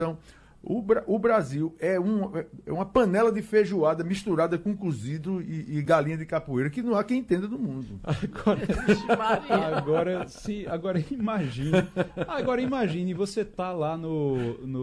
Então, o Brasil é uma panela de feijoada misturada com cozido e galinha de capoeira, que não há quem entenda do mundo. Agora imagine você tá lá no